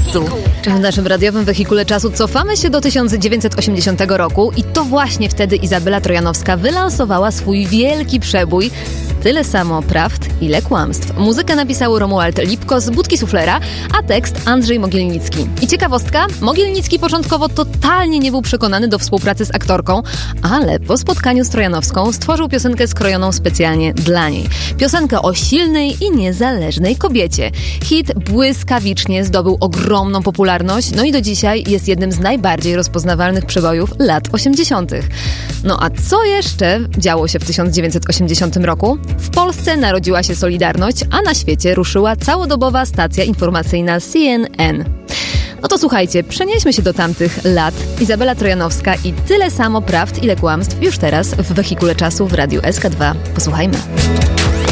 miejscu. W naszym radiowym wehikule czasu cofamy się do 1980 roku i to właśnie wtedy Izabela Trojanowska wylansowała swój wielki przebój Tyle samo prawd, ile kłamstw. Muzykę napisał Romuald Lipko z Budki Suflera, a tekst Andrzej Mogielnicki. I ciekawostka, Mogielnicki początkowo totalnie nie był przekonany do współpracy z aktorką, ale po spotkaniu z Trojanowską stworzył piosenkę skrojoną specjalnie dla niej. Piosenkę o silnej i niezależnej kobiecie. Hit błyskawicznie zdobył ogromną popularność, no i do dzisiaj jest jednym z najbardziej rozpoznawalnych przebojów lat 80. No a co jeszcze działo się w 1980 roku? W Polsce narodziła się Solidarność, a na świecie ruszyła całodobowa stacja informacyjna CNN. No to słuchajcie, przenieśmy się do tamtych lat. Izabela Trojanowska i Tyle samo prawd, ile kłamstw już teraz w wehikule czasu w Radiu SK2. Posłuchajmy.